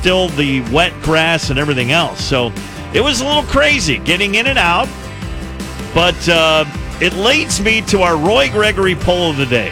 still the wet grass and everything else. So it was a little crazy getting in and out. But it leads me to our Roy Gregory poll of the day.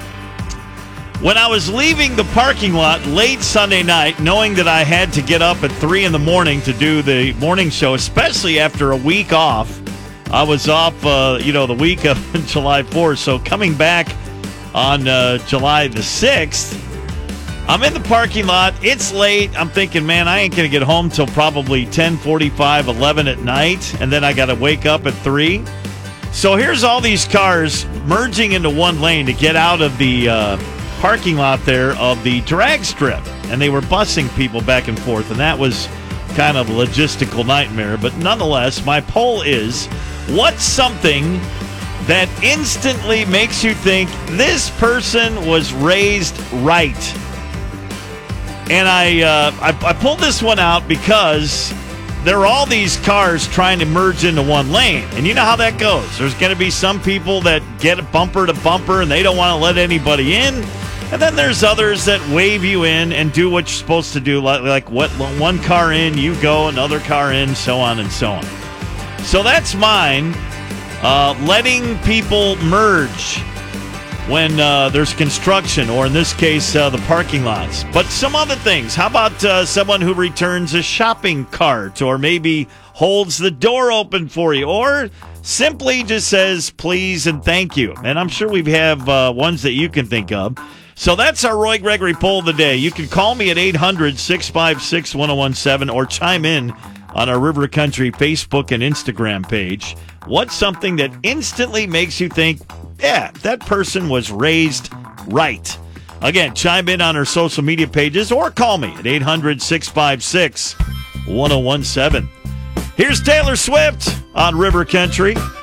When I was leaving the parking lot late Sunday night, knowing that I had to get up at 3 in the morning to do the morning show, especially after a week off, I was off, the week of July 4th. So coming back on July the 6th, I'm in the parking lot. It's late. I'm thinking, man, I ain't going to get home till probably 10:45, 11 at night. And then I got to wake up at 3. So here's all these cars merging into one lane to get out of the parking lot there of the drag strip, and they were busing people back and forth, and that was kind of a logistical nightmare. But nonetheless, my poll is, what's something that instantly makes you think this person was raised right? And I pulled this one out because there are all these cars trying to merge into one lane. And you know how that goes. There's going to be some people that get bumper to bumper and they don't want to let anybody in. And then there's others that wave you in and do what you're supposed to do. Like what, one car in, you go, another car in, so on and so on. So that's mine. Letting people merge when there's construction, or in this case, the parking lots. But some other things. How about someone who returns a shopping cart, or maybe holds the door open for you, or simply just says please and thank you? And I'm sure we have ones that you can think of. So that's our Roy Gregory poll of the day. You can call me at 800-656-1017 or chime in on our River Country Facebook and Instagram page. What's something that instantly makes you think, yeah, that person was raised right? Again, chime in on our social media pages or call me at 800-656-1017. Here's Taylor Swift on River Country.